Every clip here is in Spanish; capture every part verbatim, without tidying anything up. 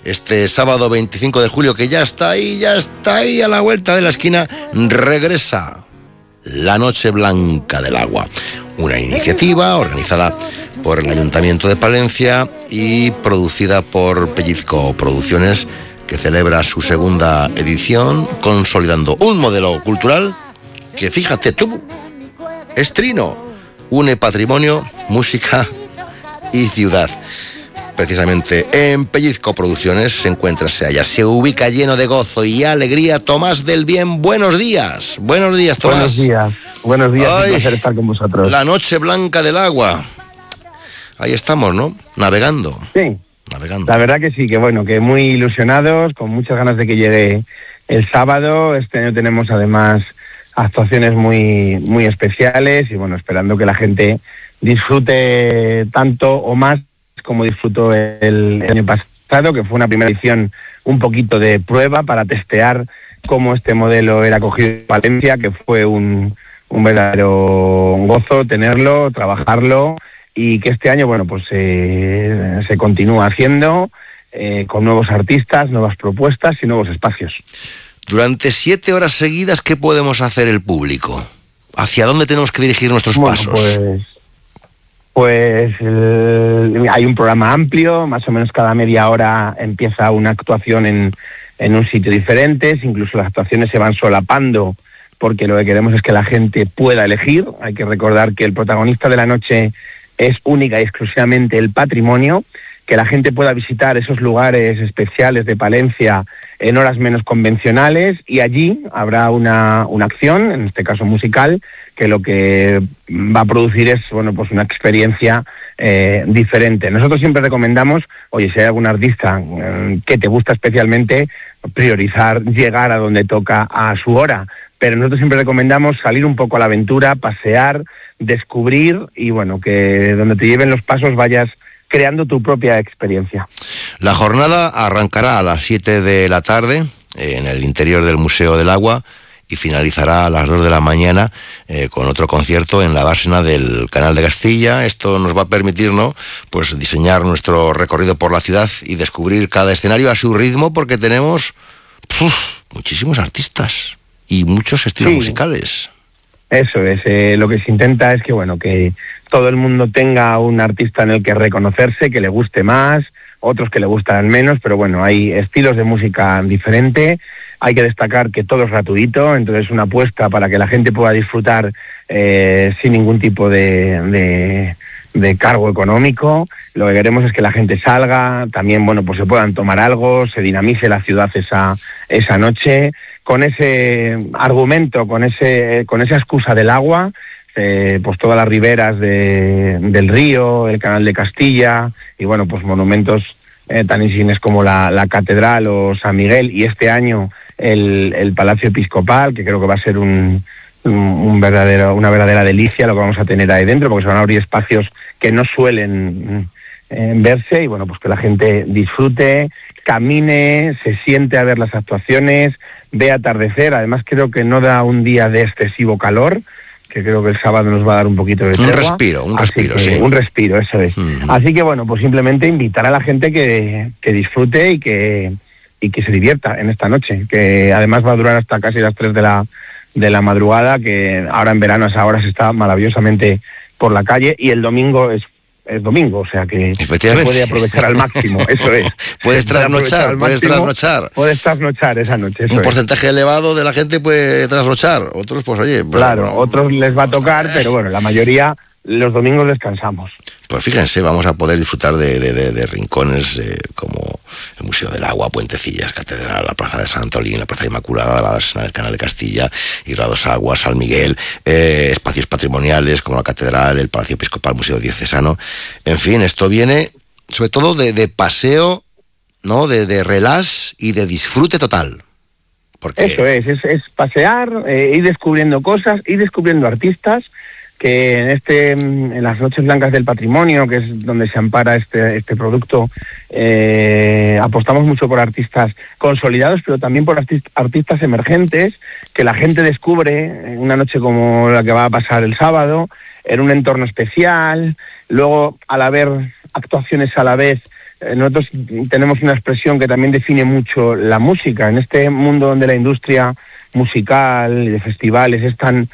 este sábado veinticinco de julio, que ya está ahí, ya está ahí a la vuelta de la esquina, regresa la Noche Blanca del Agua, una iniciativa organizada por el Ayuntamiento de Palencia y producida por Pellizco Producciones, que celebra su segunda edición, consolidando un modelo cultural que, fíjate tú, es trino, une patrimonio, música y ciudad. Precisamente en Pellizco Producciones se encuentra, se halla, se ubica lleno de gozo y alegría Tomás del Bien. Buenos días, buenos días, Tomás. Buenos días, buenos días, Ay, un placer estar con vosotros. La Noche Blanca del Agua. Ahí estamos, ¿no? Navegando. Sí, navegando. La verdad que sí, que bueno, que muy ilusionados, con muchas ganas de que llegue el sábado. Este año tenemos además actuaciones muy, muy especiales y bueno, esperando que la gente disfrute tanto o más como disfrutó el, el año pasado, que fue una primera edición un poquito de prueba para testear cómo este modelo era acogido en Palencia, que fue un, un verdadero gozo tenerlo, trabajarlo, y que este año, bueno, pues eh, se continúa haciendo eh, con nuevos artistas, nuevas propuestas y nuevos espacios. Durante siete horas seguidas, ¿qué podemos hacer el público? ¿Hacia dónde tenemos que dirigir nuestros bueno, pasos? Pues... Pues eh, hay un programa amplio, más o menos cada media hora empieza una actuación en, en un sitio diferente, incluso las actuaciones se van solapando porque lo que queremos es que la gente pueda elegir. Hay que recordar que el protagonista de la noche es única y exclusivamente el patrimonio, que la gente pueda visitar esos lugares especiales de Palencia en horas menos convencionales, y allí habrá una, una acción, en este caso musical, que lo que va a producir es, bueno, pues una experiencia eh, diferente. Nosotros siempre recomendamos, oye, si hay algún artista eh, que te gusta especialmente, priorizar llegar a donde toca a su hora. Pero nosotros siempre recomendamos salir un poco a la aventura, pasear, descubrir, y bueno, que donde te lleven los pasos vayas creando tu propia experiencia. La jornada arrancará a las siete de la tarde en el interior del Museo del Agua y finalizará a las dos de la mañana eh, con otro concierto en la dársena del Canal de Castilla. Esto nos va a permitir, ¿no?, pues diseñar nuestro recorrido por la ciudad y descubrir cada escenario a su ritmo, porque tenemos uf, muchísimos artistas y muchos estilos sí. musicales. Eso es, eh, lo que se intenta es que, bueno, que todo el mundo tenga un artista en el que reconocerse, que le guste más, otros que le gustan menos, pero bueno, hay estilos de música diferentes. Hay que destacar que todo es gratuito, entonces es una apuesta para que la gente pueda disfrutar eh, sin ningún tipo de, de, de cargo económico. Lo que queremos es que la gente salga, también, bueno, pues se puedan tomar algo, se dinamice la ciudad esa, esa noche, con ese argumento, con ese con esa excusa del agua, eh, pues todas las riberas de, del río, el Canal de Castilla, y bueno, pues monumentos eh, tan insignes como la, la Catedral o San Miguel, y este año el, el Palacio Episcopal, que creo que va a ser un, un, un verdadero, una verdadera delicia lo que vamos a tener ahí dentro, porque se van a abrir espacios que no suelen eh, verse, y bueno, pues que la gente disfrute, camine, se siente a ver las actuaciones, ve atardecer. Además creo que no da un día de excesivo calor, que creo que el sábado nos va a dar un poquito de tregua. Un respiro, un respiro, que, sí. Un respiro, eso es. Mm. Así que bueno, pues simplemente invitar a la gente que, que disfrute y que y que se divierta en esta noche, que además va a durar hasta casi las tres de la, de la madrugada, que ahora en verano a esa hora se está maravillosamente por la calle, y el domingo es es domingo, o sea que se puede aprovechar al máximo, eso es. Puedes trasnochar, puedes trasnochar. Puedes trasnochar esa noche, eso Un es. porcentaje elevado de la gente puede trasnochar, otros pues oye... Pues, claro, bueno, otros les va a tocar, pero bueno, la mayoría los domingos descansamos. Pues fíjense, vamos a poder disfrutar de, de, de, de rincones eh, como el Museo del Agua, Puentecillas, Catedral, la Plaza de San Antolín, la Plaza Inmaculada, la dársena del Canal de Castilla, Isla Dos Aguas, San Miguel, eh, espacios patrimoniales como la Catedral, el Palacio Episcopal, Museo Diocesano. En fin, esto viene sobre todo de, de paseo, ¿no?, de, de relax y de disfrute total. Porque... Eso es, es, es pasear, eh, ir descubriendo cosas, ir descubriendo artistas, que en este en las Noches Blancas del Patrimonio, que es donde se ampara este este producto, eh, apostamos mucho por artistas consolidados, pero también por artist, artistas emergentes, que la gente descubre en una noche como la que va a pasar el sábado, en un entorno especial. Luego, al haber actuaciones a la vez, eh, nosotros tenemos una expresión que también define mucho la música. En este mundo donde la industria musical y de festivales es tan,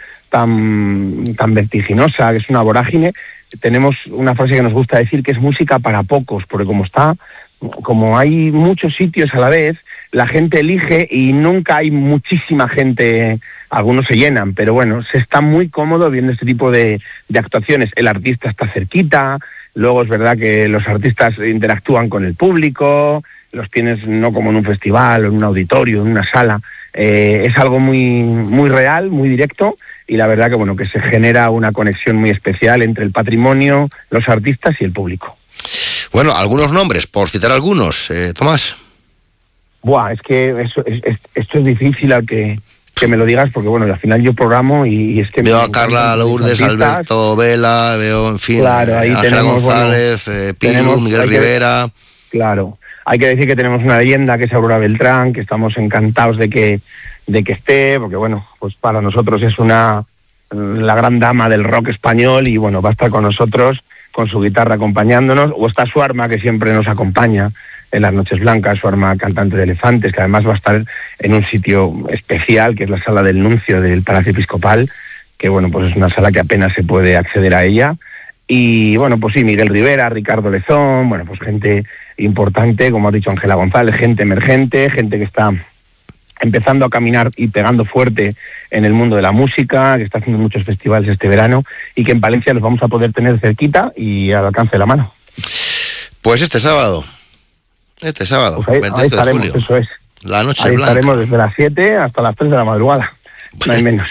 tan, tan vertiginosa, que es una vorágine, tenemos una frase que nos gusta decir, que es música para pocos, porque como está, como hay muchos sitios a la vez, la gente elige y nunca hay muchísima gente. Algunos se llenan, pero bueno, se está muy cómodo viendo este tipo de, de actuaciones. El artista está cerquita, luego es verdad que los artistas interactúan con el público, los tienes no como en un festival o en un auditorio, en una sala. Eh, es algo muy, muy real, muy directo, y la verdad que bueno, que se genera una conexión muy especial entre el patrimonio, los artistas y el público. Bueno, algunos nombres, por citar algunos, eh, Tomás. Buah, es que eso, es, es, esto es difícil al que, que me lo digas, porque bueno, al final yo programo y, y es que... Veo a Carla Lourdes, Alberto Vela, veo, en fin, claro, ahí Ángela tenemos, González, bueno, eh, Pilu, tenemos, Miguel Rivera... Que, claro, hay que decir que tenemos una leyenda que es Aurora Beltrán, que estamos encantados de que, de que esté, porque bueno, pues para nosotros es una la gran dama del rock español y bueno, va a estar con nosotros con su guitarra acompañándonos, o está su arma que siempre nos acompaña en las Noches Blancas, su arma cantante de elefantes, que además va a estar en un sitio especial, que es la sala del nuncio del Palacio Episcopal, que bueno, pues es una sala que apenas se puede acceder a ella. Y bueno, pues sí, Miguel Rivera, Ricardo Lezón, bueno, pues gente importante, como ha dicho Ángela González, gente emergente, gente que está empezando a caminar y pegando fuerte en el mundo de la música, que está haciendo muchos festivales este verano y que en Palencia los vamos a poder tener cerquita y al alcance de la mano. Pues este sábado, este sábado, pues ahí, veintiocho ahí estaremos, de julio, eso es. La Noche ahí Blanca. Estaremos desde las siete hasta las tres de la madrugada, no hay menos.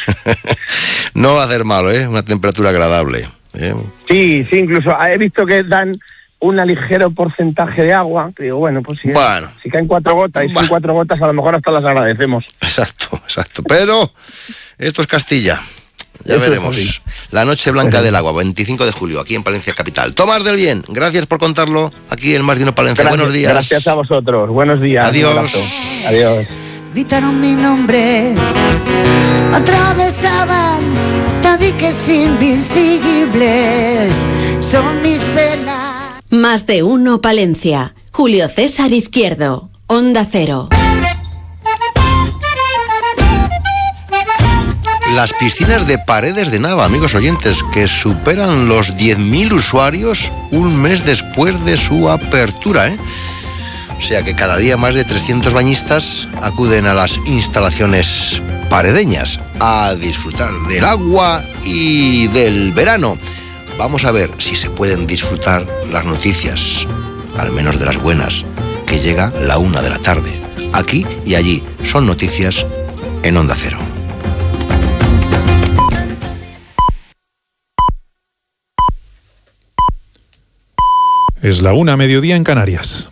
No va a hacer malo, ¿eh? Una temperatura agradable. ¿eh? Sí, sí, incluso he visto que dan un ligero porcentaje de agua, que digo, bueno, pues si, bueno, si caen cuatro gotas, y bueno. son cuatro gotas, a lo mejor hasta las agradecemos. Exacto, exacto. Pero esto es Castilla. Ya Eso veremos. La Noche Blanca del Agua, veinticinco de julio, aquí en Palencia Capital. Tomás del Bien, gracias por contarlo aquí en Más de Uno Palencia. Gracias, Buenos días. Gracias a vosotros. Buenos días. Adiós. Adiós. Gritaron mi nombre, atravesaban tabiques invisibles, son mis penas. Más de Uno Palencia. Julio César Izquierdo, Onda Cero. Las piscinas de Paredes de Nava, amigos oyentes, que superan los diez mil usuarios un mes después de su apertura, ¿eh? O sea que cada día más de trescientos bañistas acuden a las instalaciones paredeñas a disfrutar del agua y del verano. Vamos a ver si se pueden disfrutar las noticias, al menos de las buenas, que llega la una de la tarde. Aquí y allí son noticias en Onda Cero. Es la una, mediodía en Canarias.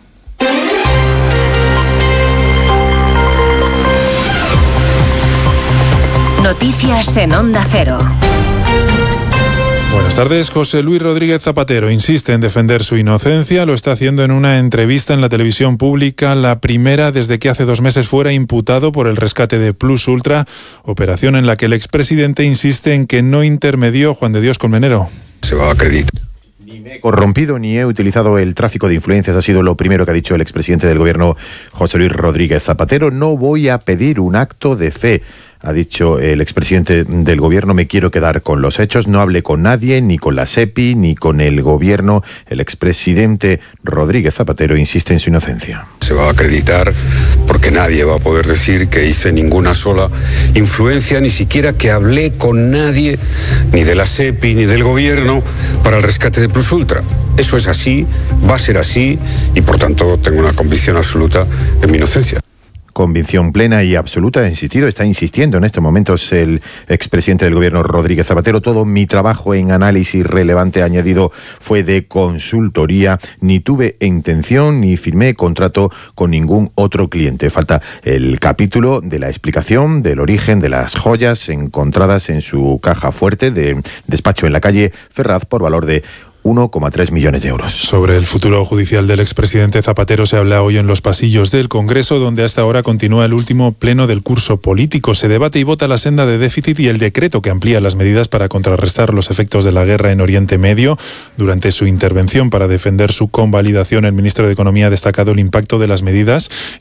Noticias en Onda Cero. Buenas tardes. José Luis Rodríguez Zapatero insiste en defender su inocencia. Lo está haciendo en una entrevista en la televisión pública, la primera desde que hace dos meses fuera imputado por el rescate de Plus Ultra, operación en la que el expresidente insiste en que no intermedió Juan de Dios Colmenero. Se va a acreditar. Ni me he corrompido ni he utilizado el tráfico de influencias, ha sido lo primero que ha dicho el expresidente del gobierno, José Luis Rodríguez Zapatero. No voy a pedir un acto de fe, ha dicho el expresidente del gobierno, me quiero quedar con los hechos, no hablé con nadie, ni con la SEPI, ni con el gobierno. El expresidente Rodríguez Zapatero insiste en su inocencia. Se va a acreditar porque nadie va a poder decir que hice ninguna sola influencia, ni siquiera que hablé con nadie, ni de la SEPI, ni del gobierno, para el rescate de Plus Ultra. Eso es así, va a ser así, y por tanto tengo una convicción absoluta en mi inocencia. Convicción plena y absoluta, ha insistido, está insistiendo en estos momentos el expresidente del gobierno Rodríguez Zapatero. Todo mi trabajo en análisis relevante, ha añadido, fue de consultoría, ni tuve intención ni firmé contrato con ningún otro cliente. Falta el capítulo de la explicación del origen de las joyas encontradas en su caja fuerte de despacho en la calle Ferraz por valor de uno coma tres millones de euros. Sobre el futuro judicial del expresidente Zapatero se habla hoy en los pasillos del Congreso, donde hasta ahora continúa el último pleno del curso político. Se debate y vota la senda de déficit y el decreto que amplía las medidas para contrarrestar los efectos de la guerra en Oriente Medio. Durante su intervención para defender su convalidación, el ministro de Economía ha destacado el impacto de las medidas